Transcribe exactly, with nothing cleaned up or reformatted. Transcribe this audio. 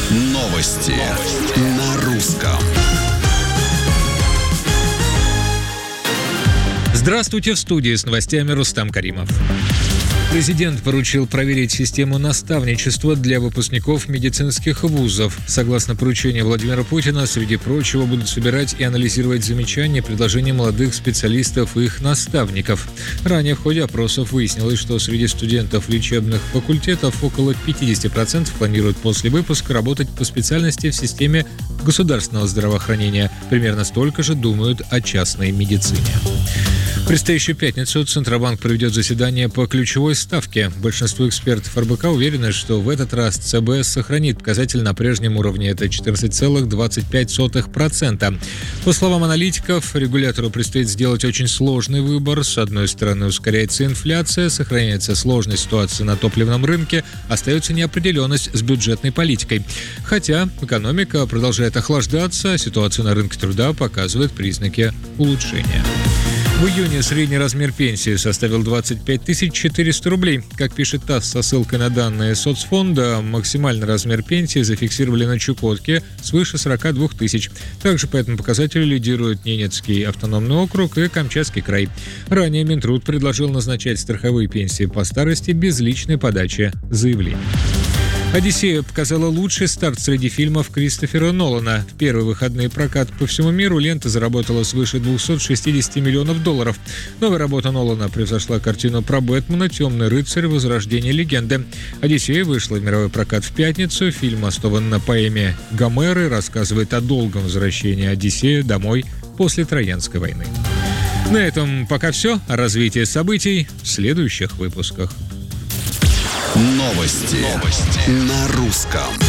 Новости на русском. Здравствуйте, в студии с новостями Рустам Каримов. Президент поручил проверить систему наставничества для выпускников медицинских вузов. Согласно поручению Владимира Путина, среди прочего, будут собирать и анализировать замечания и предложения молодых специалистов и их наставников. Ранее в ходе опросов выяснилось, что среди студентов лечебных факультетов около пятьдесят процентов планируют после выпуска работать по специальности в системе государственного здравоохранения. Примерно столько же думают о частной медицине. В предстоящую пятницу Центробанк проведет заседание по ключевой ставке. Большинство экспертов эр бэ ка уверены, что в этот раз цэ бэ сохранит показатель на прежнем уровне. Это четырнадцать целых двадцать пять сотых процента. По словам аналитиков, регулятору предстоит сделать очень сложный выбор. С одной стороны, ускоряется инфляция, сохраняется сложная ситуация на топливном рынке, остается неопределенность с бюджетной политикой. Хотя экономика продолжает охлаждаться, а ситуация на рынке труда показывает признаки улучшения. В июне средний размер пенсии составил двадцать пять тысяч четыреста рублей. Как пишет ТАСС со ссылкой на данные соцфонда, максимальный размер пенсии зафиксировали на Чукотке свыше сорок два тысяч. Также по этому показателю лидируют Ненецкий автономный округ и Камчатский край. Ранее Минтруд предложил назначать страховые пенсии по старости без личной подачи заявлений. «Одиссея» показала лучший старт среди фильмов Кристофера Нолана. В первые выходные прокат по всему миру лента заработала свыше двести шестьдесят миллионов долларов. Новая работа Нолана превзошла картину про Бэтмена «Темный рыцарь. Возрождение легенды». «Одиссея» вышла в мировой прокат в пятницу. Фильм основан на поэме Гомера, рассказывает о долгом возвращении Одиссея домой после Троянской войны. На этом пока все. О развитии событий в следующих выпусках. Новости, Новости на русском.